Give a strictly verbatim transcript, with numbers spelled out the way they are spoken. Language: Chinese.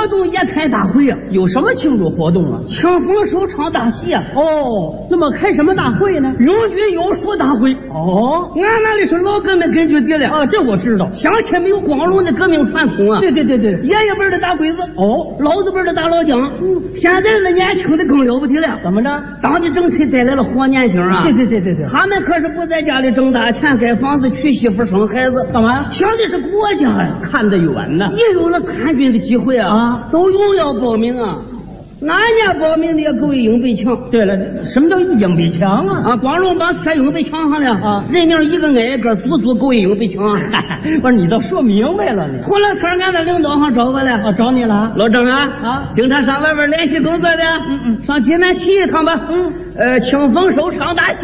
活动也开大会啊！ 有什么庆祝活动啊？ 清风首唱大戏啊！ 哦，那么开什么大会呢？ 永居有术大会。 哦， 俺那里是老革命根据地了啊，这我知道。 乡亲没有光荣的革命传统啊！ 对对对对， 爷爷辈的打鬼子， 哦， 老子辈的打老姜，嗯，现在的年轻的更了不起了。 怎么着？ 党的政策带来了活年轻啊！ 对对对对对， 他们可是不在家里挣大钱、盖房子、娶媳妇、生孩子， 干嘛？ 想的是国家呀， 看得远呢。 一有了参军的机会啊， 啊， 都踊跃报名啊。哪年报名的也够一硬背墙。 对了，什么叫一硬背墙啊？ 啊，光荣榜贴硬背墙上了啊， 人名一个挨一个，足足够一硬背墙。 不是，你倒说明白了你。 后来村俺的领导上找我来， 啊，找你了。 老郑啊， 啊， 经常上外边联系工作的， 嗯嗯， 上济南去一趟吧。 嗯， 呃，清风首唱大戏。